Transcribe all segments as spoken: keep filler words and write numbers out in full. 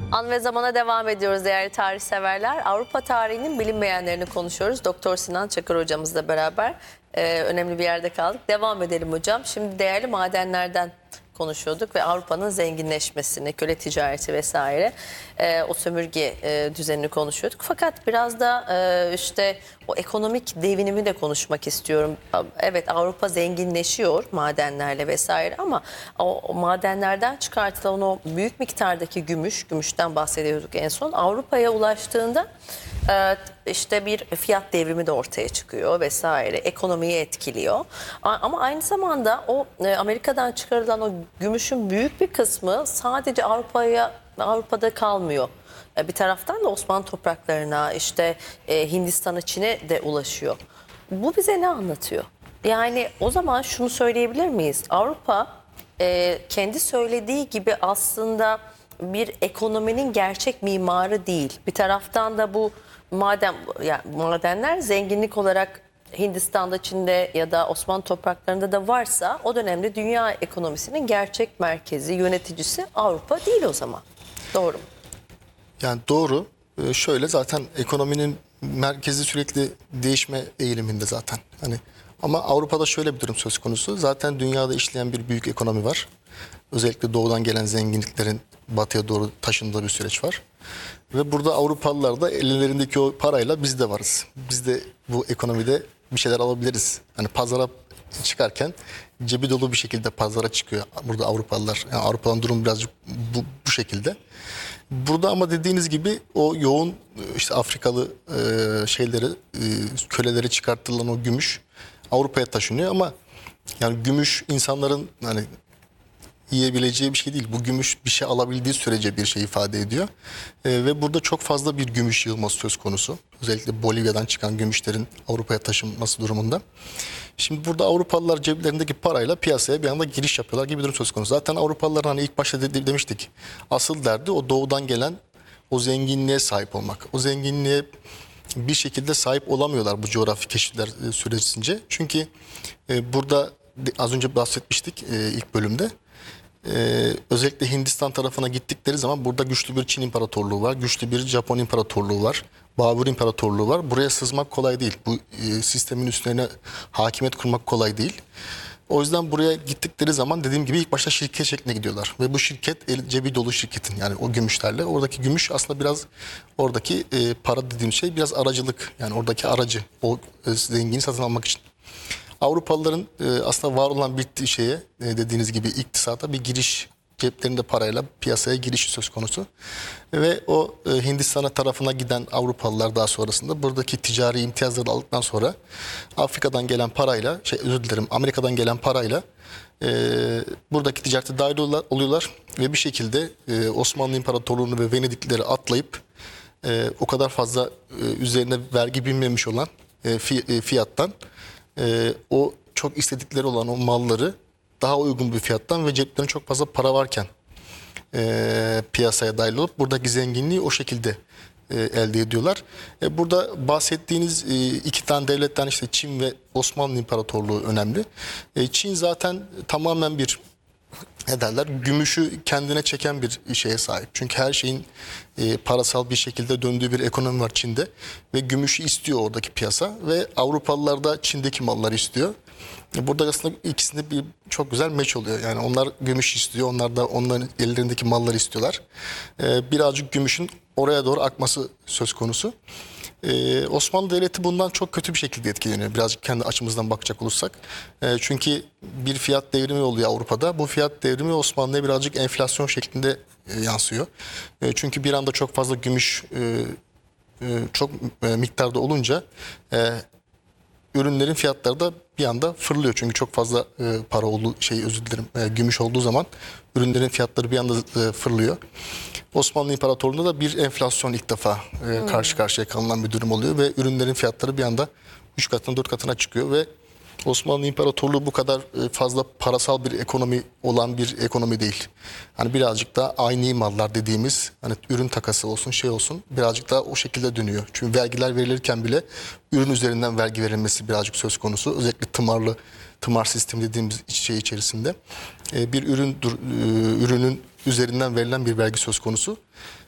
An ve zamana devam ediyoruz değerli tarih severler. Avrupa tarihinin bilinmeyenlerini konuşuyoruz. Doktor Sinan Çakır hocamızla beraber e, önemli bir yerde kaldık. Devam edelim hocam. Şimdi değerli madenlerden konuşuyorduk ve Avrupa'nın zenginleşmesini, köle ticareti vesaire, e, o sömürge e, düzenini konuşuyorduk. Fakat biraz da e, işte o ekonomik devinimi de konuşmak istiyorum. Evet, Avrupa zenginleşiyor madenlerle vesaire ama o, o madenlerden çıkartılan o büyük miktardaki gümüş, gümüşten bahsediyorduk en son, Avrupa'ya ulaştığında e, işte bir fiyat devrimi de ortaya çıkıyor vesaire, ekonomiyi etkiliyor. Ama aynı zamanda o e, Amerika'dan çıkarılan o gümüşün büyük bir kısmı sadece Avrupa'ya Avrupa'da kalmıyor. Bir taraftan da Osmanlı topraklarına, işte e, Hindistan'a, Çin'e de ulaşıyor. Bu bize ne anlatıyor? Yani o zaman şunu söyleyebilir miyiz? Avrupa e, kendi söylediği gibi aslında bir ekonominin gerçek mimarı değil. Bir taraftan da bu maden, yani madenler zenginlik olarak Hindistan'da, Çin'de ya da Osmanlı topraklarında da varsa o dönemde dünya ekonomisinin gerçek merkezi, yöneticisi Avrupa değil o zaman. Doğru mu? Yani doğru. Ee, şöyle, zaten ekonominin merkezi sürekli değişme eğiliminde zaten. Hani ama Avrupa'da şöyle bir durum söz konusu. Zaten dünyada işleyen bir büyük ekonomi var. Özellikle doğudan gelen zenginliklerin batıya doğru taşındığı bir süreç var. Ve burada Avrupalılar da ellerindeki o parayla biz de varız. Biz de bu ekonomide bir şeyler alabiliriz. Hani pazara çıkarken cebi dolu bir şekilde pazara çıkıyor burada Avrupalılar. Yani Avrupa'nın durumu birazcık bu, bu şekilde. Burada ama dediğiniz gibi o yoğun işte Afrikalı e, şeyleri, e, köleleri çıkartılan o gümüş Avrupa'ya taşınıyor ama yani gümüş insanların hani yiyebileceği bir şey değil. Bu gümüş bir şey alabildiği sürece bir şey ifade ediyor. E, ve burada çok fazla bir gümüş yığılması söz konusu. Özellikle Bolivya'dan çıkan gümüşlerin Avrupa'ya taşınması durumunda. Şimdi burada Avrupalılar ceplerindeki parayla piyasaya bir anda giriş yapıyorlar gibi bir durum söz konusu. Zaten Avrupalıların hani ilk başta de demiştik, asıl derdi o doğudan gelen o zenginliğe sahip olmak. O zenginliğe bir şekilde sahip olamıyorlar bu coğrafi keşifler süresince. Çünkü e, burada az önce bahsetmiştik e, ilk bölümde. Ee, özellikle Hindistan tarafına gittikleri zaman burada güçlü bir Çin İmparatorluğu var, güçlü bir Japon İmparatorluğu var, Babür İmparatorluğu var. Buraya sızmak kolay değil. Bu e, sistemin üstlerine hakimiyet kurmak kolay değil. O yüzden buraya gittikleri zaman dediğim gibi ilk başta şirket şekline gidiyorlar. Ve bu şirket el, cebi dolu şirketin, yani o gümüşlerle. Oradaki gümüş aslında biraz oradaki e, para dediğim şey biraz aracılık. Yani oradaki aracı o e, zengini satın almak için. Avrupalıların e, aslında var olan bir şeye e, dediğiniz gibi iktisada bir giriş, ceplerinde parayla piyasaya girişi söz konusu. Ve o e, Hindistan'a tarafına giden Avrupalılar daha sonrasında buradaki ticari imtiyazları aldıktan sonra Afrika'dan gelen parayla, şey özür dilerim Amerika'dan gelen parayla e, buradaki ticarete dahil oluyorlar. Ve bir şekilde e, Osmanlı İmparatorluğu'nu ve Venediklileri atlayıp e, o kadar fazla e, üzerine vergi binmemiş olan e, fiyattan Ee, o çok istedikleri olan o malları daha uygun bir fiyattan ve ceplerinde çok fazla para varken e, piyasaya dahil olup buradaki zenginliği o şekilde e, elde ediyorlar. E, burada bahsettiğiniz e, iki tane devletten işte Çin ve Osmanlı İmparatorluğu önemli. E, Çin zaten tamamen bir ne derler, gümüşü kendine çeken bir şeye sahip. Çünkü her şeyin e, parasal bir şekilde döndüğü bir ekonomi var Çin'de. Ve gümüşü istiyor oradaki piyasa. Ve Avrupalılar da Çin'deki malları istiyor. E, burada aslında ikisinde bir çok güzel meç oluyor. Yani onlar gümüş istiyor, onlar da onların ellerindeki malları istiyorlar. E, birazcık gümüşün oraya doğru akması söz konusu. Ee, Osmanlı Devleti bundan çok kötü bir şekilde etkileniyor. Birazcık kendi açımızdan bakacak olursak. Ee, çünkü bir fiyat devrimi oluyor Avrupa'da. Bu fiyat devrimi Osmanlı'ya birazcık enflasyon şeklinde e, yansıyor. E, çünkü bir anda çok fazla gümüş e, e, çok e, miktarda olunca e, ürünlerin fiyatları da bir anda fırlıyor. Çünkü çok fazla e, para olduğu şey özür dilerim e, gümüş olduğu zaman ürünlerin fiyatları bir anda e, fırlıyor. Osmanlı İmparatorluğu'nda da bir enflasyon ilk defa e, karşı karşıya kalınan bir durum oluyor ve ürünlerin fiyatları bir anda üç katına dört katına çıkıyor ve Osmanlı İmparatorluğu bu kadar e, fazla parasal bir ekonomi olan bir ekonomi değil. Hani birazcık da aynı mallar dediğimiz hani ürün takası olsun şey olsun birazcık daha o şekilde dönüyor. Çünkü vergiler verilirken bile ürün üzerinden vergi verilmesi birazcık söz konusu. Özellikle tımarlı tımar sistemi dediğimiz şey içerisinde e, bir ürün dur, e, ürünün üzerinden verilen bir vergi söz konusu.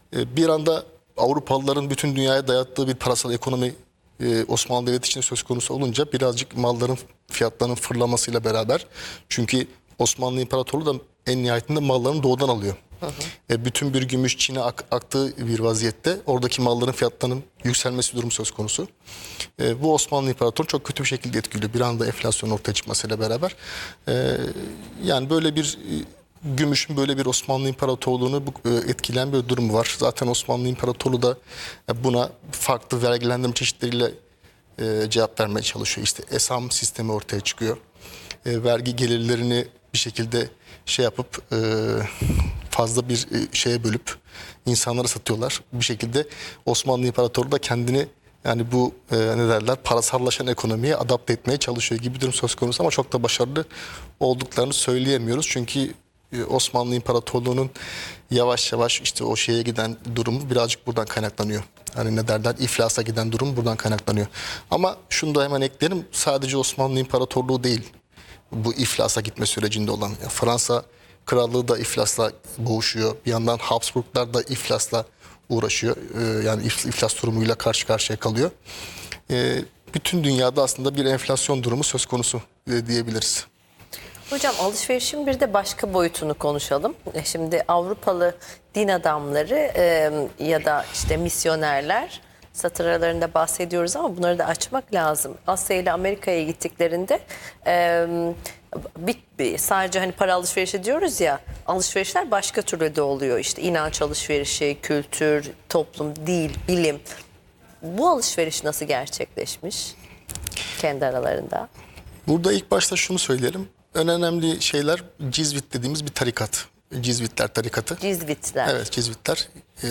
E, bir anda Avrupalıların bütün dünyaya dayattığı bir parasal ekonomi e, Osmanlı Devleti için söz konusu olunca birazcık malların fiyatlarının fırlamasıyla beraber, çünkü Osmanlı İmparatorluğu da en nihayetinde mallarını doğudan alıyor. Hı hı. E, bütün bir gümüş Çin'e ak- aktığı bir vaziyette oradaki malların fiyatlarının yükselmesi durumu söz konusu. E, bu Osmanlı İmparatorluğu çok kötü bir şekilde etkiliyor. Bir anda enflasyonun ortaya çıkmasıyla beraber. E, yani böyle bir e, gümüşün böyle bir Osmanlı İmparatorluğu'nu bu, e, etkileyen bir durum var. Zaten Osmanlı İmparatorluğu da e, buna farklı vergilendirme çeşitleriyle e, cevap vermeye çalışıyor. İşte esam sistemi ortaya çıkıyor. E, vergi gelirlerini bir şekilde şey yapıp e, fazla bir e, şeye bölüp insanlara satıyorlar. Bir şekilde Osmanlı İmparatorluğu da kendini, yani bu e, ne derler, parasallaşan ekonomiye adapte etmeye çalışıyor gibi bir durum söz konusu, ama çok da başarılı olduklarını söyleyemiyoruz. Çünkü e, Osmanlı İmparatorluğu'nun yavaş yavaş işte o şeye giden durumu birazcık buradan kaynaklanıyor. Hani ne derler, iflasa giden durum buradan kaynaklanıyor. Ama şunu da hemen ekleyelim, sadece Osmanlı İmparatorluğu değil bu iflasa gitme sürecinde olan. Yani Fransa Krallığı da iflasla boğuşuyor. Bir yandan Habsburglar da iflasla uğraşıyor. Ee, yani if, iflas durumuyla karşı karşıya kalıyor. Ee, bütün dünyada aslında bir enflasyon durumu söz konusu e, diyebiliriz. Hocam alışverişin bir de başka boyutunu konuşalım. E, Şimdi Avrupalı din adamları e, ya da işte misyonerler, satır aralarında bahsediyoruz ama bunları da açmak lazım. Asya ile Amerika'ya gittiklerinde e, bir, bir, sadece hani para alışverişi diyoruz ya, alışverişler başka türlü de oluyor. İşte inanç alışverişi, kültür, toplum, dil, bilim. Bu alışveriş nasıl gerçekleşmiş kendi aralarında? Burada ilk başta şunu söyleyelim. En önemli şeyler Cizvit dediğimiz bir tarikat. Cizvitler tarikatı. Cizvitler. Evet, Cizvitler. Ee,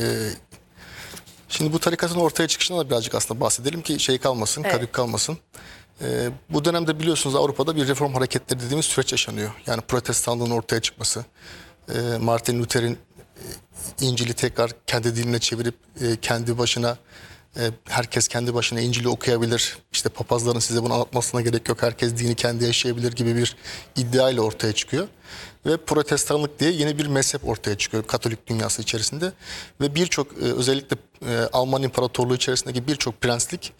şimdi bu tarikatın ortaya çıkışından da birazcık aslında bahsedelim ki şey kalmasın, Evet. karışık kalmasın. Ee, bu dönemde biliyorsunuz Avrupa'da bir reform hareketleri dediğimiz süreç yaşanıyor. Yani protestanlığın ortaya çıkması, e, Martin Luther'in e, İncil'i tekrar kendi diline çevirip e, kendi başına, e, herkes kendi başına İncil'i okuyabilir. İşte papazların size bunu anlatmasına gerek yok. Herkes dini kendi yaşayabilir gibi bir iddia ile ortaya çıkıyor. Ve protestanlık diye yeni bir mezhep ortaya çıkıyor Katolik dünyası içerisinde. Ve birçok e, özellikle e, Alman İmparatorluğu içerisindeki birçok prenslik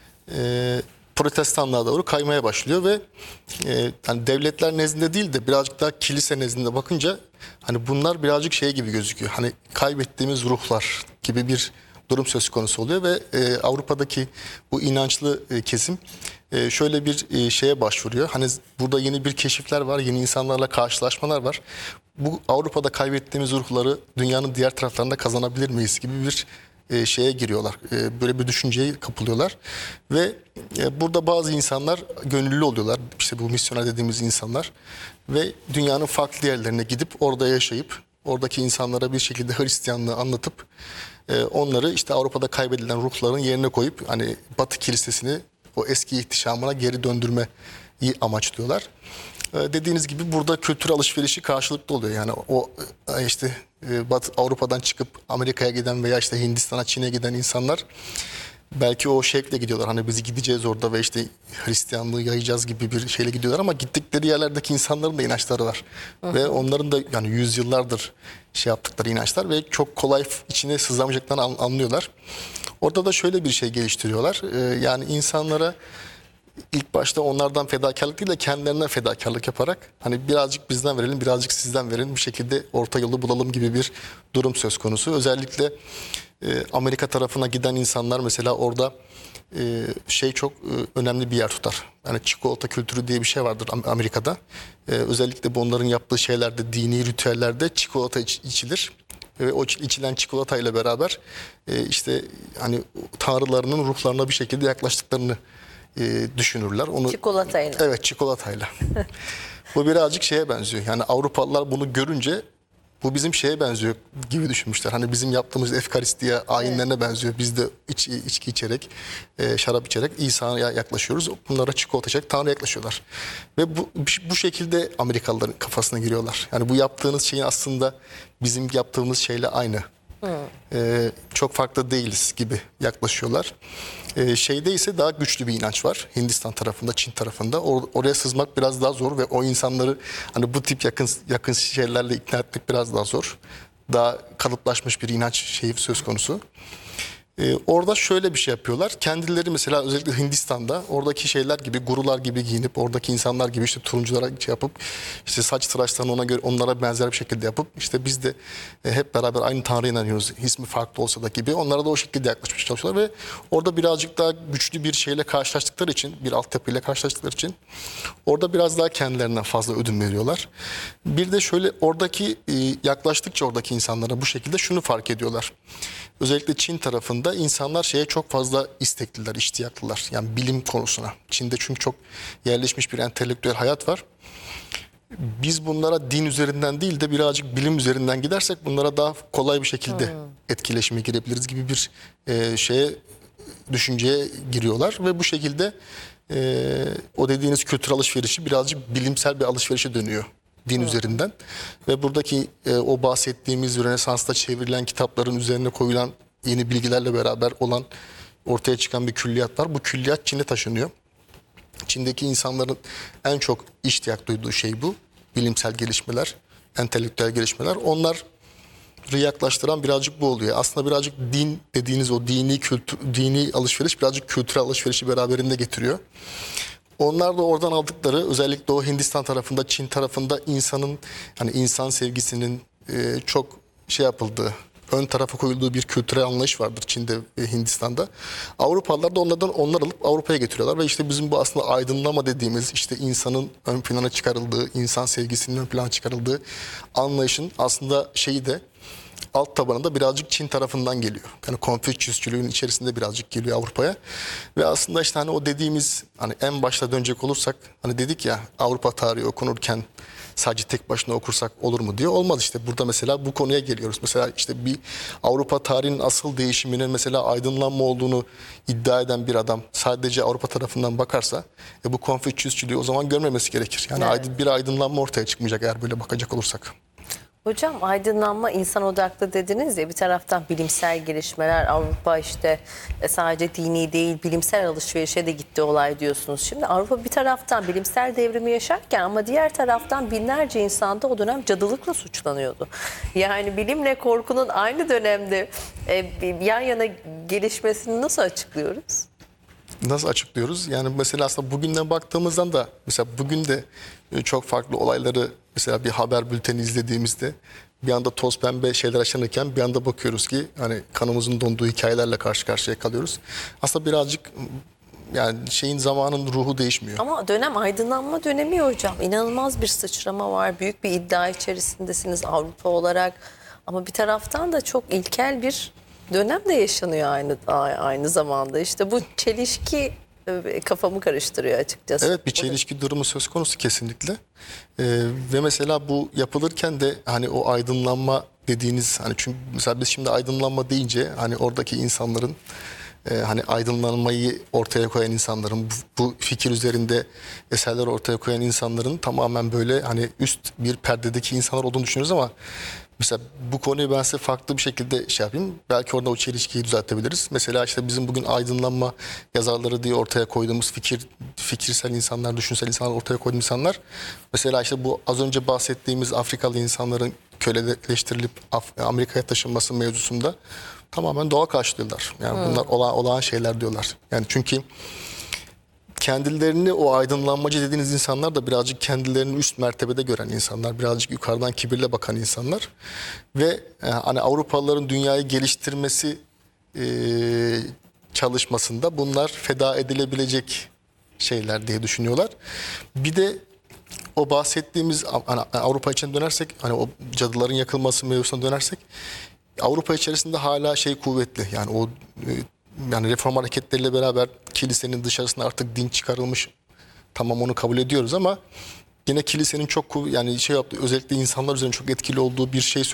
e, protestanlığa doğru kaymaya başlıyor ve e, hani devletler nezdinde değil de birazcık daha kilise nezdinde bakınca hani bunlar birazcık şey gibi gözüküyor. Hani kaybettiğimiz ruhlar gibi bir durum söz konusu oluyor ve e, Avrupa'daki bu inançlı e, kesim e, şöyle bir e, şeye başvuruyor. Hani burada yeni bir keşifler var, yeni insanlarla karşılaşmalar var. Bu Avrupa'da kaybettiğimiz ruhları dünyanın diğer taraflarında kazanabilir miyiz gibi bir e, şeye giriyorlar. E, böyle bir düşünceye kapılıyorlar ve e, burada bazı insanlar gönüllü oluyorlar. İşte bu misyoner dediğimiz insanlar ve dünyanın farklı yerlerine gidip orada yaşayıp oradaki insanlara bir şekilde Hristiyanlığı anlatıp e, onları işte Avrupa'da kaybedilen ruhların yerine koyup hani Batı kilisesini o eski ihtişamına geri döndürmeyi amaçlıyorlar. E, dediğiniz gibi burada kültür alışverişi karşılıklı oluyor. Yani o e, işte e, Batı Avrupa'dan çıkıp Amerika'ya giden veya işte Hindistan'a, Çin'e giden insanlar belki o şevkle gidiyorlar. Hani biz gideceğiz orada ve işte Hristiyanlığı yayacağız gibi bir şeyle gidiyorlar ama gittikleri yerlerdeki insanların da inançları var. Hı. Ve onların da yani yüzyıllardır şey yaptıkları inançlar ve çok kolay içine sızlamayacaklarını an- anlıyorlar. Orada da şöyle bir şey geliştiriyorlar. Ee, yani insanlara ilk başta onlardan fedakarlık değil de kendilerinden fedakarlık yaparak hani birazcık bizden verelim, birazcık sizden verelim, bir şekilde orta yolu bulalım gibi bir durum söz konusu. Özellikle e, Amerika tarafına giden insanlar mesela orada e, şey çok e, önemli bir yer tutar. Yani çikolata kültürü diye bir şey vardır Amerika'da. E, özellikle bu onların yaptığı şeylerde, dini ritüellerde çikolata iç, içilir. Ve o içilen çikolata ile beraber e, işte hani tanrılarının ruhlarına bir şekilde yaklaştıklarını e, düşünürler. Onu, Çikolatayla. Evet, çikolatayla. Bu birazcık şeye benziyor. Yani Avrupalılar bunu görünce bu bizim şeye benziyor gibi düşünmüşler. Hani bizim yaptığımız Efkaristiya ayinlerine evet. benziyor. Biz de iç, içki içerek, e, şarap içerek İsa'ya yaklaşıyoruz. Bunlara çikolata içerek Tanrı'ya yaklaşıyorlar. Ve bu, bu şekilde Amerikalıların kafasına giriyorlar. Yani bu yaptığınız şeyin aslında bizim yaptığımız şeyle aynı. Hmm. Ee, çok farklı değiliz gibi yaklaşıyorlar. Ee, şeyde ise daha güçlü bir inanç var. Hindistan tarafında, Çin tarafında. Or- oraya sızmak biraz daha zor ve o insanları hani bu tip yakın yakın şeylerle ikna etmek biraz daha zor. daha kalıplaşmış bir inanç şeyi söz konusu. Ee, orada şöyle bir şey yapıyorlar. Kendileri mesela özellikle Hindistan'da oradaki şeyler gibi, gurular gibi giyinip, oradaki insanlar gibi işte turunculara şey yapıp, işte saç tıraşlarını ona göre onlara benzer bir şekilde yapıp, işte biz de e, hep beraber aynı Tanrı'ya inanıyoruz. İsmi farklı olsa da gibi. Onlara da o şekilde yaklaşmaya çalışıyorlar ve orada birazcık daha güçlü bir şeyle karşılaştıkları için, bir altyapıyla karşılaştıkları için orada biraz daha kendilerinden fazla ödün veriyorlar. Bir de şöyle oradaki e, yaklaştıkça oradaki insanlara bu şekilde şunu fark ediyorlar. Özellikle Çin tarafında insanlar şeye çok fazla istekliler, iştiyaklılar. Yani bilim konusuna. Çin'de çünkü çok yerleşmiş bir entelektüel hayat var. Biz bunlara din üzerinden değil de birazcık bilim üzerinden gidersek bunlara daha kolay bir şekilde hmm. etkileşime girebiliriz gibi bir e, şeye düşünceye giriyorlar ve bu şekilde e, o dediğiniz kültür alışverişi birazcık bilimsel bir alışverişe dönüyor. Din hmm. üzerinden ve buradaki e, o bahsettiğimiz Rönesans'ta çevrilen kitapların üzerine koyulan yeni bilgilerle beraber olan ortaya çıkan bir külliyat var. Bu külliyat Çin'e taşınıyor. Çin'deki insanların en çok iştiyak duyduğu şey bu. Bilimsel gelişmeler, entelektüel gelişmeler. Onları yaklaştıran birazcık bu oluyor. Aslında birazcık din dediğiniz o dini kültür, dini alışveriş birazcık kültürel alışverişi beraberinde getiriyor. Onlar da oradan aldıkları, özellikle o Hindistan tarafında, Çin tarafında insanın, hani insan sevgisinin e, çok şey yapıldığı, ön tarafa koyulduğu bir kültürel anlayış vardır Çin'de ve Hindistan'da. Avrupalılar da onlardan onlar alıp Avrupa'ya getiriyorlar ve işte bizim bu aslında aydınlama dediğimiz, işte insanın ön plana çıkarıldığı, insan sevgisinin ön plana çıkarıldığı anlayışın aslında şeyi de alt tabanında birazcık Çin tarafından geliyor. Yani Konfüçyüsçülüğün içerisinde birazcık geliyor Avrupa'ya. Ve aslında işte hani o dediğimiz, hani en başta dönecek olursak, hani dedik ya Avrupa tarihi okunurken sadece tek başına okursak olur mu diye. Olmaz işte. Burada mesela bu konuya geliyoruz. Mesela işte bir Avrupa tarihinin asıl değişiminin mesela aydınlanma olduğunu iddia eden bir adam sadece Avrupa tarafından bakarsa e bu Konfüçyüsçülüğü o zaman görmemesi gerekir. Yani evet. bir aydınlanma ortaya çıkmayacak eğer böyle bakacak olursak. Hocam aydınlanma insan odaklı dediniz ya, bir taraftan bilimsel gelişmeler, Avrupa işte sadece dini değil bilimsel alışverişe de gitti olay diyorsunuz. Şimdi Avrupa bir taraftan bilimsel devrimi yaşarken ama diğer taraftan binlerce insan da o dönem cadılıkla suçlanıyordu. Yani bilimle korkunun aynı dönemde yan yana gelişmesini nasıl açıklıyoruz? Nasıl açıklıyoruz? Yani mesela aslında bugünden baktığımızdan da mesela bugün de çok farklı olayları mesela bir haber bülteni izlediğimizde bir anda toz pembe şeyler yaşanırken bir anda bakıyoruz ki hani kanımızın donduğu hikayelerle karşı karşıya kalıyoruz. Aslında birazcık yani şeyin zamanın ruhu değişmiyor. Ama dönem aydınlanma dönemi hocam. İnanılmaz bir sıçrama var. Büyük bir iddia içerisindesiniz Avrupa olarak. Ama bir taraftan da çok ilkel bir dönem de yaşanıyor aynı aynı zamanda. İşte bu çelişki kafamı karıştırıyor açıkçası. Evet, bir çelişki durumu söz konusu kesinlikle. Ee, ve mesela bu yapılırken de hani o aydınlanma dediğiniz, hani çünkü mesela biz şimdi aydınlanma deyince hani oradaki insanların e, hani aydınlanmayı ortaya koyan insanların, bu, bu fikir üzerinde eserler ortaya koyan insanların tamamen böyle hani üst bir perdedeki insanlar olduğunu düşünüyoruz ama mesela bu konuyu ben size farklı bir şekilde şey yapayım. Belki orada o çelişkiyi düzeltebiliriz. Mesela işte bizim bugün aydınlanma yazarları diye ortaya koyduğumuz fikir, fikirsel insanlar, düşünsel insanlar ortaya koyduğumuz insanlar. Mesela işte bu az önce bahsettiğimiz Afrikalı insanların köleleştirilip Amerika'ya taşınması mevzusunda tamamen doğa karşılıyorlar. Yani hmm. bunlar olağan, olağan şeyler diyorlar. Yani çünkü kendilerini o aydınlanmacı dediğiniz insanlar da birazcık kendilerini üst mertebede gören insanlar, birazcık yukarıdan kibirle bakan insanlar ve e, hani Avrupalıların dünyayı geliştirmesi e, çalışmasında bunlar feda edilebilecek şeyler diye düşünüyorlar. Bir de o bahsettiğimiz hani Avrupa için dönersek, hani o cadıların yakılması mevzusuna dönersek, Avrupa içerisinde hala şey kuvvetli, yani o e, yani reform hareketleriyle beraber kilisenin dışarısına artık din çıkarılmış. Tamam, onu kabul ediyoruz ama yine kilisenin çok yani şey yaptığı, özellikle insanlar üzerinde çok etkili olduğu bir şey